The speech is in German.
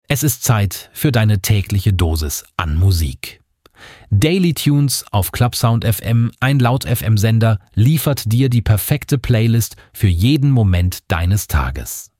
Es ist Zeit für deine tägliche Dosis an Musik. Daily Tunes auf Clubsound FM, ein Laut-FM-Sender, liefert dir die perfekte Playlist für jeden Moment deines Tages.